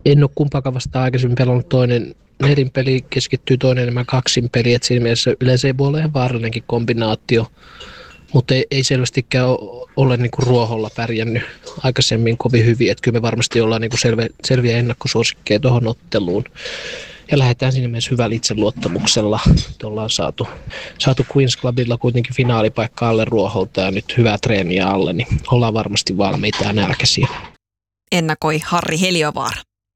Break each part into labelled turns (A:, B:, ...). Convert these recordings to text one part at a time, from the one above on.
A: En ole kumpaakaan vastaan aikaisemmin pelannut, toinen nelinpeli keskittyy, toinen enemmän kaksinpeli, että siinä mielessä yleensä ei voi olla ihan vaarallinenkin kombinaatio, mutta ei selvästikään ole niin kuin ruoholla pärjännyt aikaisemmin kovin hyvin, että kyllä me varmasti ollaan niin kuin selviä ennakkosuosikkeja tuohon otteluun. Ja lähdetään siinä mielessä hyvällä itseluottamuksella, että ollaan saatu Queens Clubilla kuitenkin finaalipaikka alle ruoholta ja nyt hyvää treeniä alle, niin ollaan varmasti valmiita ja nälkäisiä.
B: Ennakoi Harri Heliövaara.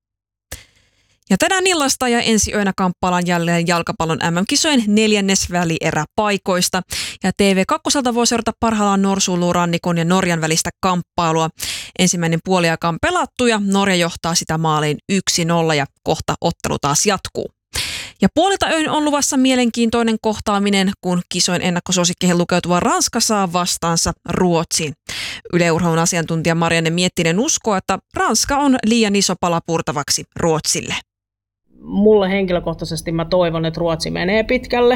B: Ja tänään illasta ja ensi yönä kamppaillaan jälleen jalkapallon MM-kisojen 4. välieräpaikoista. Ja TV2 voi seurata parhaillaan Norsunluurannikon ja Norjan välistä kamppailua. Ensimmäinen puoliaika on pelattu ja Norja johtaa sitä maaliin 1-0 ja kohta ottelu taas jatkuu. Ja puolilta öin on luvassa mielenkiintoinen kohtaaminen, kun kisojen ennakkosuosikkeihin lukeutuva Ranska saa vastaansa Ruotsiin. Yle Urheilun asiantuntija Marianne Miettinen uskoo, että Ranska on liian iso pala purtavaksi Ruotsille.
C: Mulle henkilökohtaisesti mä toivon, että Ruotsi menee pitkälle.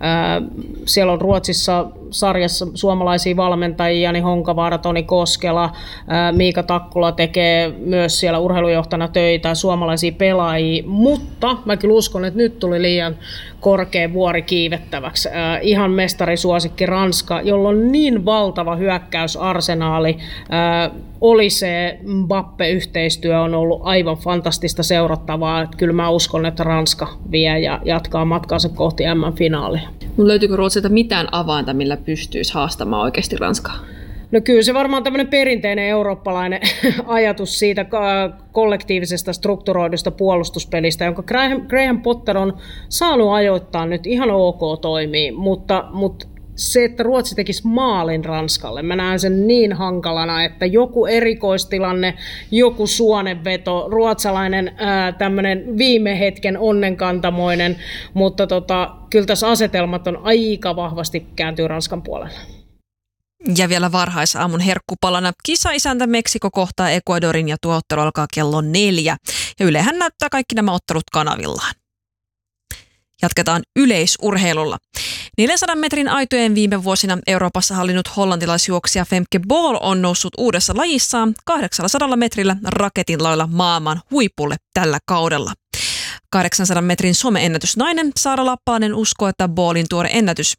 C: Siellä on Ruotsissa sarjassa suomalaisia valmentajia, Jani Honkavaara, Toni Koskela, Miika Takkula tekee myös siellä urheilujohtana töitä, suomalaisia pelaajia, mutta mä kyllä uskon, että nyt tuli liian korkea vuori kiivettäväksi. Ihan mestarisuosikki Ranska, jolla on niin valtava hyökkäysarsenaali. Oli se Mbappe-yhteistyö on ollut aivan fantastista seurattavaa. Että kyllä mä uskon, että Ranska vie ja jatkaa matkaansa kohti MM-finaalia.
D: Löytyykö Ruotsilta mitään avainta, millä pystyisi haastamaan oikeasti Ranskaa?
C: No kyllä se varmaan tämmöinen perinteinen eurooppalainen ajatus siitä kollektiivisesta strukturoidusta puolustuspelistä, jonka Graham Potter on saanut ajoittaa nyt ihan ok toimii, mutta se, että Ruotsi tekisi maalin Ranskalle, mä näen sen niin hankalana, että joku erikoistilanne, joku suonenveto, ruotsalainen tämmöinen viime hetken onnenkantamoinen, mutta kyllä tässä asetelmat on aika vahvasti kääntyy Ranskan puolelle.
B: Ja vielä varhaisaamun herkkupalana kisaisäntä Meksiko kohtaa Ecuadorin ja tuo ottelu alkaa kello 4. Ja Ylehän näyttää kaikki nämä ottelut kanavillaan. Jatketaan yleisurheilulla. 400 metrin aitojen viime vuosina Euroopassa hallinnut hollantilaisjuoksija Femke Bol on noussut uudessa lajissaan 800 metrillä raketin lailla maailman huipulle tällä kaudella. 800 metrin some-ennätysnainen Saara Lappalainen uskoo, että Bolin tuore ennätys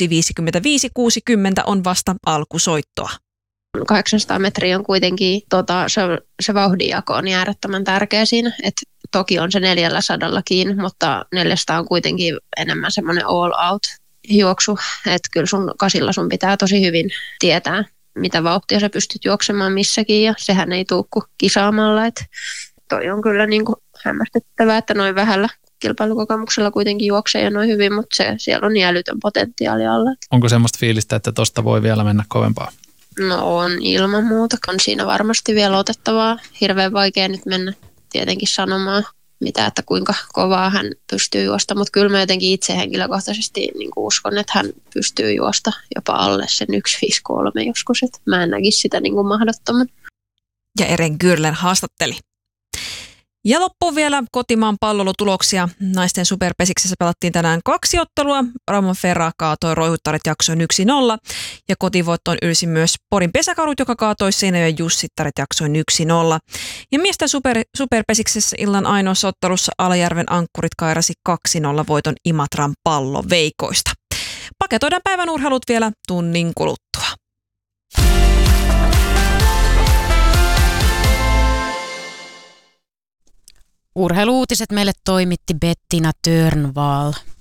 B: 1.55.60 on vasta alkusoittoa.
E: 800 metriä on kuitenkin, se vauhdinjako on äärettömän tärkeä siinä, että toki on se 400-kin, mutta 400 on kuitenkin enemmän semmoinen all out juoksu, että kyllä sun kasilla sun pitää tosi hyvin tietää, mitä vauhtia sä pystyt juoksemaan missäkin ja sehän ei tule kuin kisaamalla, että toi on kyllä niin kuin hämmästyttävää, että noin vähällä kilpailukokemuksella kuitenkin juoksee ja noin hyvin, mutta siellä on niin älytön potentiaali alla.
F: Onko semmoista fiilistä, että tosta voi vielä mennä kovempaa?
E: No on ilman muuta. On siinä varmasti vielä otettavaa. Hirveän vaikea nyt mennä tietenkin sanomaan mitä, että kuinka kovaa hän pystyy juosta, mutta kyllä mä jotenkin itse henkilökohtaisesti niin uskon, että hän pystyy juosta jopa alle sen 1.53 joskus, että mä en näkisi sitä niin kuin mahdottoman.
B: Ja Eren Gürler haastatteli. Ja loppuun vielä kotimaan pallolutuloksia. Naisten superpesiksessä pelattiin tänään 2 ottelua. Ramon Ferra kaatoi Roihuttaret jaksoon 1-0. Ja kotivoittoon ylsi myös Porin Pesäkarut, joka kaatoi Seinäjoen Jussittaret jaksoon 1-0. Ja miesten superpesiksessä illan ainoassa ottelussa Alajärven Ankkurit kairasi 2-0 voiton Imatran Palloveikoista. Paketoidaan päivän urheilut vielä tunnin kuluttua.
G: Urheiluutiset meille toimitti Bettina Törnvall.